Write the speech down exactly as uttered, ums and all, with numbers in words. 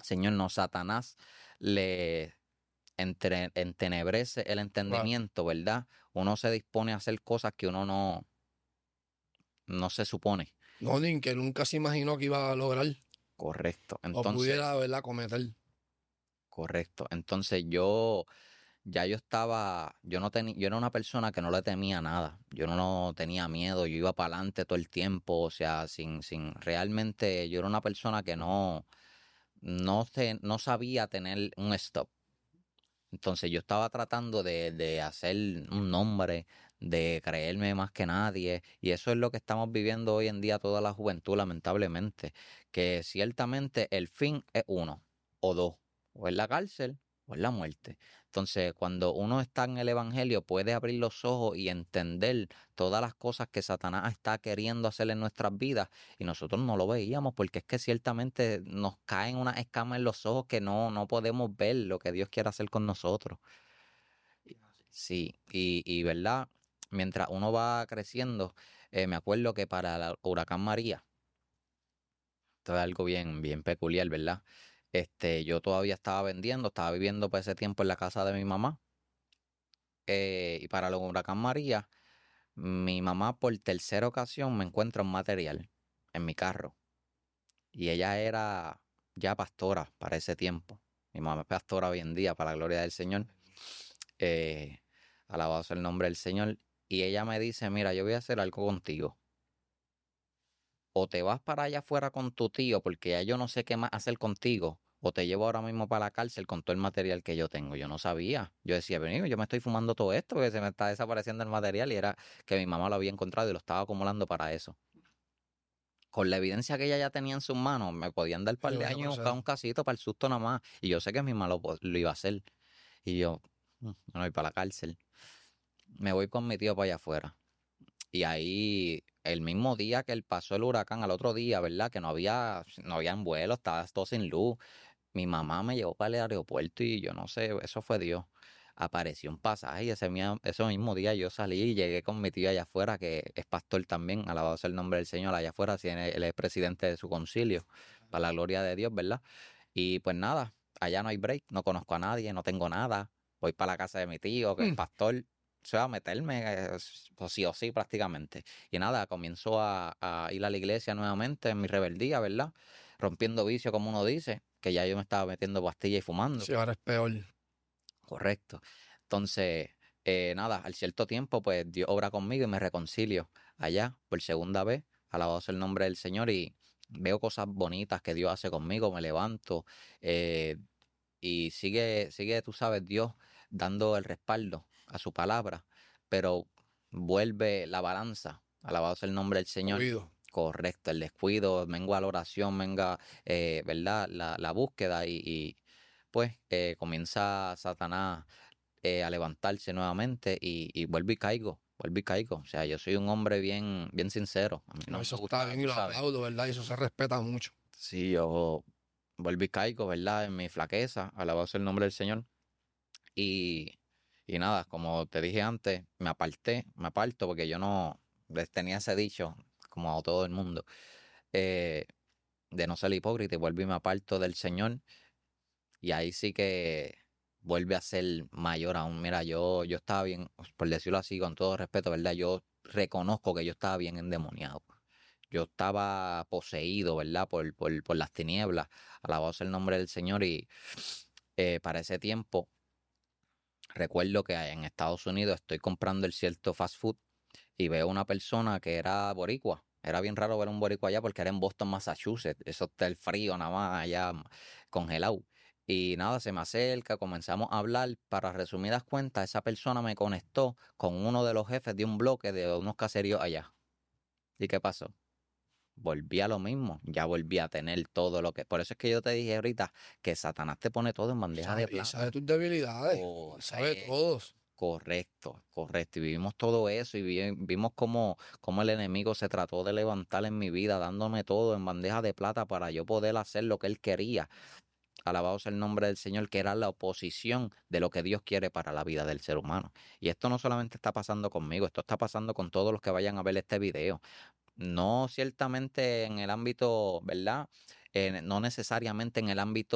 Señor, no, Satanás le entre, entenebrece el Claro. entendimiento, ¿verdad? Uno se dispone a hacer cosas que uno no, no se supone. No, ni que nunca se imaginó que iba a lograr Correcto. o Entonces, pudiera, ¿verdad?, cometer. correcto. Entonces yo ya yo estaba, yo no tenía, yo era una persona que no le temía nada. Yo no, no tenía miedo, yo iba para adelante todo el tiempo, o sea, sin, sin, realmente yo era una persona que no, no se, no sabía tener un stop. Entonces yo estaba tratando de, de hacer un nombre, de creerme más que nadie, y eso es lo que estamos viviendo hoy en día toda la juventud, lamentablemente, que ciertamente el fin es uno o dos, o es la cárcel o es la muerte. Entonces, cuando uno está en el Evangelio, puede abrir los ojos y entender todas las cosas que Satanás está queriendo hacer en nuestras vidas, y nosotros no lo veíamos, porque es que ciertamente nos caen unas escamas en los ojos que no, no podemos ver lo que Dios quiere hacer con nosotros. Sí, y, y verdad, mientras uno va creciendo, eh, me acuerdo que para el huracán María, esto es algo bien, bien peculiar, ¿verdad? Este, yo todavía estaba vendiendo, estaba viviendo por ese tiempo en la casa de mi mamá, eh, y para el huracán María, mi mamá por tercera ocasión me encuentra un material en mi carro, y ella era ya pastora para ese tiempo. Mi mamá es pastora hoy en día, para la gloria del Señor. Eh, Alabado sea el nombre del Señor. Y ella me dice, mira, yo voy a hacer algo contigo. O te vas para allá afuera con tu tío, porque ya yo no sé qué más hacer contigo, o te llevo ahora mismo para la cárcel con todo el material que yo tengo. Yo no sabía. Yo decía, vení, yo me estoy fumando todo esto, porque se me está desapareciendo el material, y era que mi mamá lo había encontrado y lo estaba acumulando para eso. Con la evidencia que ella ya tenía en sus manos, me podían dar un par Yo de voy a años y proceder. buscar un casito para el susto nada más. Y yo sé que mi mamá lo, po- lo iba a hacer. Y yo, "Mm, me voy para la cárcel. Me voy con mi tío para allá afuera. Y ahí, el mismo día que él pasó el huracán, al otro día, ¿verdad? Que no había, no habían vuelos, estaba todo sin luz. Mi mamá me llevó para el aeropuerto y yo no sé, eso fue Dios. Apareció un pasaje y ese, mia- ese mismo día yo salí y llegué con mi tío allá afuera, que es pastor también, alabado sea el nombre del Señor, allá afuera, sí, él es presidente de su concilio, para la gloria de Dios, ¿verdad? Y pues nada, allá no hay break, no conozco a nadie, no tengo nada. Voy para la casa de mi tío, que es Mm. pastor, se va a meterme, eh, pues sí o sí prácticamente. Y nada, comienzo a, a ir a la iglesia nuevamente en mi rebeldía, ¿verdad? Rompiendo vicio, como uno dice, que ya yo me estaba metiendo pastilla y fumando. Sí, ahora es peor. Correcto. Entonces, eh, nada, al cierto tiempo, pues Dios obra conmigo y me reconcilio allá por segunda vez. Alabado sea el nombre del Señor, y veo cosas bonitas que Dios hace conmigo, me levanto, eh, y sigue, sigue, tú sabes, Dios dando el respaldo a su palabra, pero vuelve la balanza. Alabado sea el nombre del Señor. Cuido. Correcto, el descuido, vengo a la oración, venga, eh, ¿verdad? La, la búsqueda, y, y, pues eh, comienza Satanás, eh, a levantarse nuevamente, y, y vuelvo y caigo, vuelvo y caigo. O sea, yo soy un hombre bien, bien sincero. A mí No, no me eso está gusta, bien y tú lo sabes. aplaudo, ¿verdad? Y eso se respeta mucho. Sí, yo vuelvo y caigo, ¿verdad? En mi flaqueza, alabado sea el nombre del Señor. Y, y nada, como te dije antes, me aparté, me aparto porque yo no les tenía ese dicho, como a todo el mundo, eh, de no ser hipócrita, y vuelvo y me aparto del Señor, y ahí sí que vuelve a ser mayor aún. Mira, yo, yo estaba bien, por decirlo así, con todo respeto, ¿verdad? Yo reconozco que yo estaba bien endemoniado. Yo estaba poseído, ¿verdad? Por, por, por las tinieblas. Alabado sea el nombre del Señor. Y eh, para ese tiempo, recuerdo que en Estados Unidos estoy comprando el cierto fast food y veo una persona que era boricua. Era bien raro ver un boricua allá porque era en Boston, Massachusetts. Eso está el frío nada más allá, congelado. Y nada, se me acerca, comenzamos a hablar. Para resumidas cuentas, esa persona me conectó con uno de los jefes de un bloque de unos caseríos allá. ¿Y qué pasó? Volví a lo mismo, ya volví a tener todo lo que... Por eso es que yo te dije ahorita que Satanás te pone todo en bandeja Sabe- de y sabe plata. tus debilidades. Y sabe Correcto. todos. Correcto, correcto. Y vivimos todo eso, y vi- vimos cómo, cómo el enemigo se trató de levantar en mi vida, dándome todo en bandeja de plata para yo poder hacer lo que él quería. Alabado sea el nombre del Señor, que era la oposición de lo que Dios quiere para la vida del ser humano. Y esto no solamente está pasando conmigo, esto está pasando con todos los que vayan a ver este video. No ciertamente en el ámbito, ¿verdad? Eh, no necesariamente en el ámbito